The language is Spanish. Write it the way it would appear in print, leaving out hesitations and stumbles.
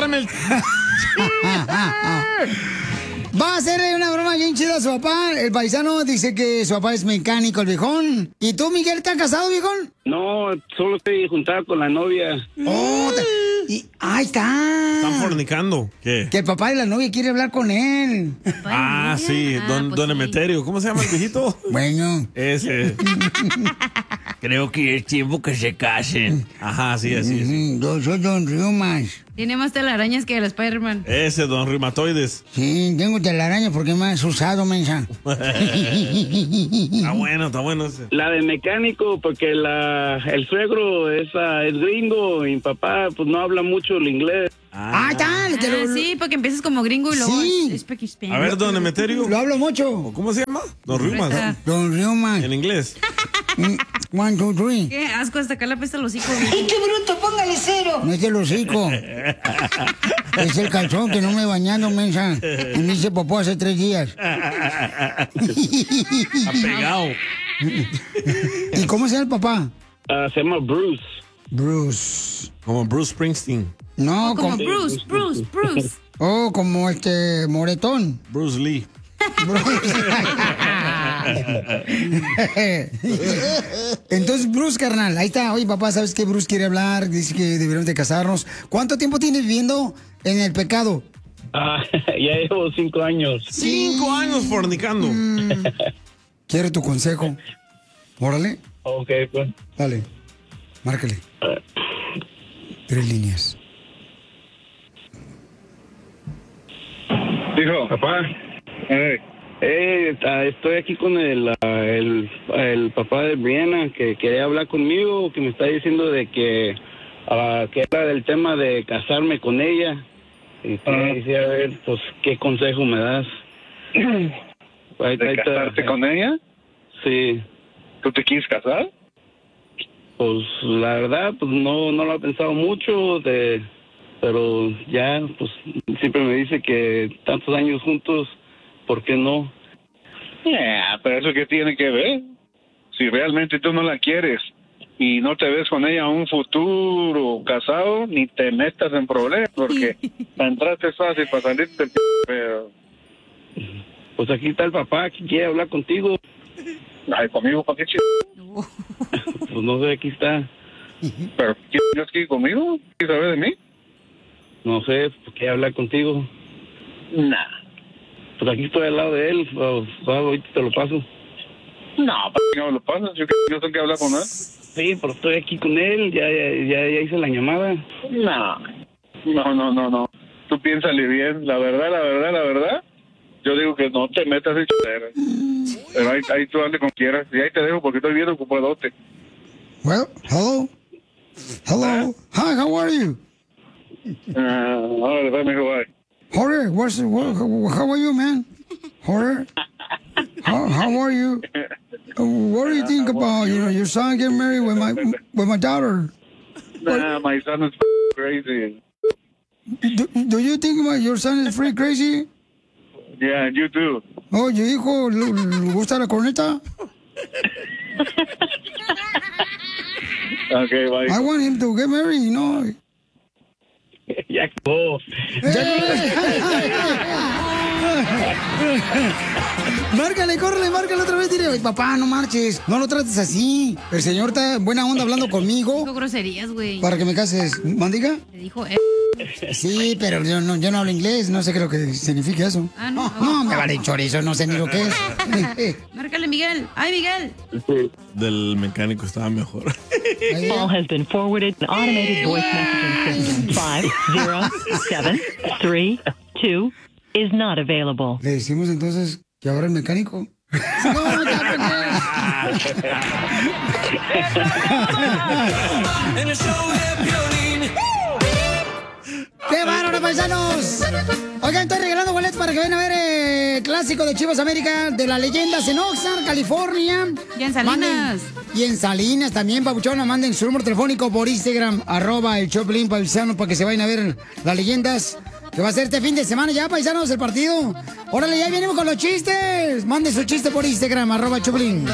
Pásame el... Va a hacerle una broma bien chida a su papá. El paisano dice que su papá es mecánico, el viejón. ¿Y tú, Miguel, estás casado, viejón? No, solo estoy juntado con la novia. Oh, ahí está. Están fornicando. ¿Qué? Que el papá de la novia quiere hablar con él. Ah, sí, don Emeterio. ¿Cómo se llama el viejito? Bueno. Ese. Creo que es tiempo que se casen. Ajá, sí, así es. Yo soy don Riumas. Tiene más telarañas que el Spider-Man. Ese, don Reumatoides. Sí, tengo telaraña porque me has usado, mensa. Está bueno ese. La de mecánico, porque el suegro es gringo y mi papá pues no habla mucho el inglés. Sí, porque empiezas como gringo y luego es A ver, don Emeterio. Lo hablo mucho. ¿Cómo se llama? Don Riumas. Don Riumas. En inglés. 1, 2, 3. Qué asco, hasta acá la pesta el hocico. ¡Ay, qué bruto! ¡Póngale 0! No es el hocico. Es el calzón que no me he bañado, mensa. Y me hice popó hace 3 días. Está pegado. ¿Y cómo se llama el papá? Se llama Bruce. Bruce. Como Bruce Springsteen. No, como Bruce. Oh, como Moretón. Bruce Lee. Entonces, Bruce, carnal, ahí está. Oye, papá, ¿sabes qué? Bruce quiere hablar, dice que deberíamos de casarnos. ¿Cuánto tiempo tienes viviendo en el pecado? Ya llevo 5 años. 5 años fornicando. Quiero tu consejo. Órale. Ok, pues. Dale, márcale. 3 líneas. Dijo, papá. Estoy aquí con el papá de Brianna que quería hablar conmigo, que me está diciendo de que era del tema de casarme con ella. Y quisiera ver, pues, qué consejo me das. ¿De casarte con ella? Sí. ¿Tú te quieres casar? Pues, la verdad, pues, no lo he pensado mucho, pero ya, pues, siempre me dice que tantos años juntos, ¿por qué no? Pero eso qué tiene que ver. Si realmente tú no la quieres y no te ves con ella un futuro casado, ni te metas en problemas, porque para entrarte es fácil, para salirte pero... Pues aquí está el papá, que quiere hablar contigo. Ay, conmigo, ¿para qué chido? Pues no sé, aquí está. ¿Pero quieres aquí conmigo? ¿Quieres saber de mí? No sé, pues quiere hablar contigo. Nah. Pues aquí estoy al lado de él, ahorita te lo paso. No, ¿para qué no lo pasas? Yo tengo que hablar con él. Sí, pero estoy aquí con él, ya hice la llamada. No. Tú piénsale bien, la verdad. Yo digo que no te metas en chaleras. Pero ahí tú dale como quieras. Y ahí te dejo porque estoy bien ocupadote. Well, hello. Hi, how are you? Ahora, dame bye. Jorge, how are you, man? Jorge, how are you? What do you think about your son getting married with my daughter? Nah, my son is crazy. Do you think your son is free crazy? Yeah, you do. Oh, ¿tu hijo le gusta la corneta? Okay, bye. I want him to get married, you know. Ya acabó. Márcale otra vez, dile, "Oye, papá, no marches, no lo trates así. El señor está buena onda hablando conmigo. Dijo groserías, güey. Para que me cases. ¿Mandiga? Le dijo, Sí, pero yo no hablo inglés, no sé qué es lo que significa eso. Ah, no. No, me vale chorizo, no sé ni lo que es. Márcale, Miguel. ¡Ay, Miguel! Del mecánico estaba mejor. Call has been forwarded to automated voice messaging system. 507332 is not available. Le decimos entonces que ahora el mecánico. No, ya, En el show de Piolín. ¡Qué bárbaro, paisanos! Oigan, estoy regalando boletos para que vayan a ver el clásico de Chivas América de las leyendas en Oxnard, California. Y en Salinas. Y en Salinas también, papuchona. Manden su número telefónico por Instagram, @el Choplin paisanos, para que se vayan a ver las leyendas. Que va a ser este fin de semana ya, paisanos, el partido. Órale, ya venimos con los chistes. Manden su chiste por Instagram, @Choplin.